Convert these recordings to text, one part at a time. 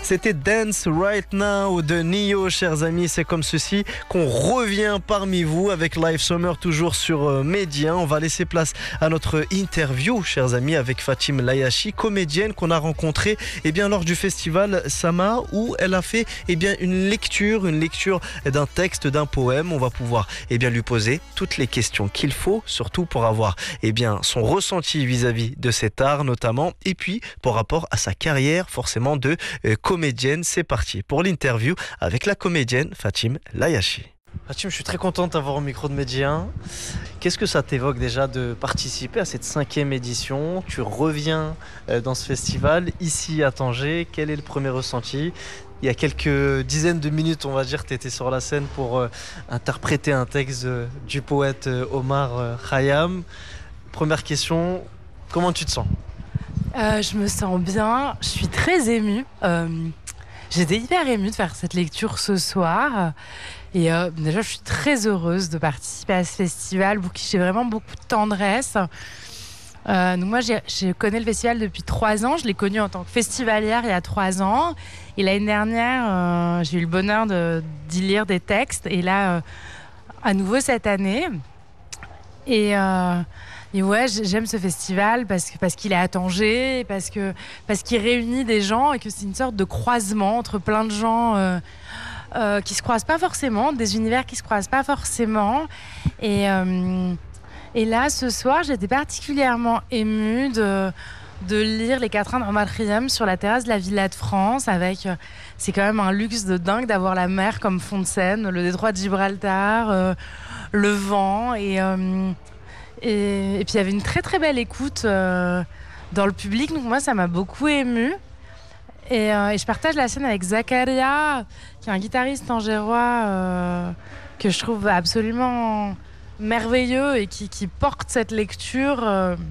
C'était Dance Right Now de Nio, chers amis. C'est comme ceci qu'on revient parmi vous avec Live Summer, toujours sur Média. On va laisser place à notre interview, chers amis, avec Fatim Layachi, comédienne qu'on a rencontrée lors du festival Sama, où elle a fait une lecture d'un texte, d'un poème. On va pouvoir lui poser toutes les questions qu'il faut, surtout pour avoir son ressenti vis-à-vis de cet art notamment, et puis par rapport à sa carrière forcément de comédienne. C'est parti pour l'interview avec la comédienne Fatim Layachi. Fatim, je suis très content de t'avoir au micro de Média. Qu'est-ce que ça t'évoque déjà de participer à cette 5e édition? Tu reviens dans ce festival ici à Tanger. Quel est le premier ressenti? Il y a quelques dizaines de minutes, on va dire, tu étais sur la scène pour interpréter un texte du poète Omar Khayyam. Première question, comment tu te sens? Je me sens bien, je suis très émue. J'étais hyper émue de faire cette lecture ce soir. Et déjà, je suis très heureuse de participer à ce festival pour qui j'ai vraiment beaucoup de tendresse. Donc moi, je connais le festival depuis 3 ans. Je l'ai connu en tant que festivalière il y a 3 ans. Et l'année dernière, j'ai eu le bonheur d'y lire des textes. Et là, à nouveau cette année. Et ouais, j'aime ce festival parce qu'il est à Tanger, parce qu'il réunit des gens et que c'est une sorte de croisement entre plein de gens qui se croisent pas forcément, des univers qui se croisent pas forcément. Et là, ce soir, j'étais particulièrement émue de lire les quatrains d'Omar Khayyam sur la terrasse de la Villa de France. C'est quand même un luxe de dingue d'avoir la mer comme fond de scène, le détroit de Gibraltar, le vent et puis il y avait une très très belle écoute dans le public, donc moi ça m'a beaucoup émue. Et je partage la scène avec Zakaria, qui est un guitariste tangérois que je trouve absolument merveilleux et qui porte cette lecture.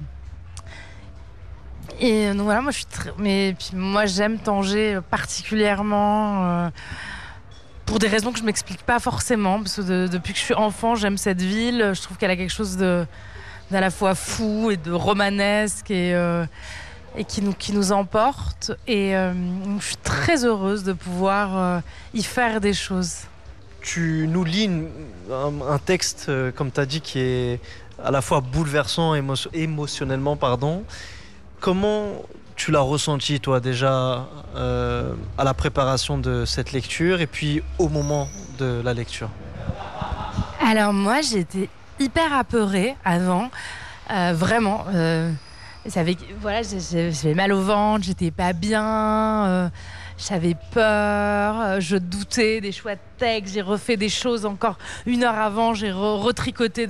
Et donc voilà, moi j'aime Tanger particulièrement pour des raisons que je m'explique pas forcément, parce que depuis que je suis enfant, j'aime cette ville. Je trouve qu'elle a quelque chose d'à la fois fou et de romanesque et qui nous emporte. Et je suis très heureuse de pouvoir y faire des choses. Tu nous lis un texte, comme tu as dit, qui est à la fois bouleversant émotionnellement. Comment tu l'as ressenti, toi, déjà, à la préparation de cette lecture et puis au moment de la lecture? Alors moi, j'étais hyper apeurée avant, vraiment. J'avais mal au ventre, j'étais pas bien, j'avais peur, je doutais des choix de texte, j'ai refait des choses encore 1 heure avant, j'ai retricoté.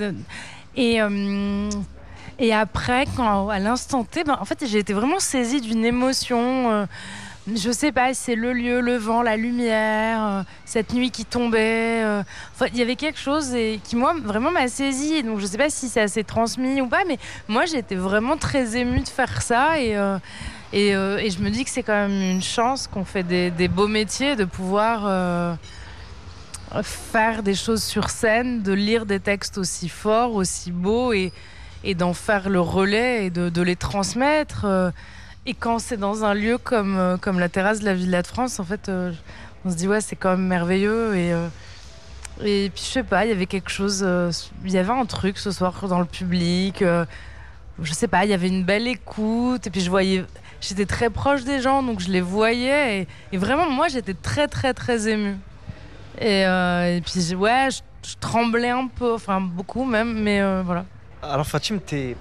Et après, à l'instant T, en fait, j'ai été vraiment saisie d'une émotion. Je sais pas si c'est le lieu, le vent, la lumière, cette nuit qui tombait. Il y avait quelque chose qui, moi, vraiment m'a saisie. Donc, je sais pas si ça s'est transmis ou pas, mais moi, j'étais vraiment très émue de faire ça. Et je me dis que c'est quand même une chance qu'on fait des beaux métiers, de pouvoir faire des choses sur scène, de lire des textes aussi forts, aussi beaux et d'en faire le relais et de les transmettre. Et quand c'est dans un lieu comme la terrasse de la Villa de France, en fait, on se dit ouais, c'est quand même merveilleux. Et puis je sais pas, il y avait quelque chose, il y avait un truc ce soir dans le public. Je sais pas, il y avait une belle écoute. Et puis j'étais très proche des gens, donc je les voyais. Et vraiment, moi, j'étais très très très émue. Et puis ouais, je tremblais un peu, enfin beaucoup même, mais voilà. Alors Fatim, t'es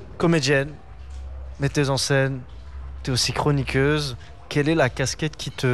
comédienne, metteuse en scène, t'es aussi chroniqueuse. Quelle est la casquette qui te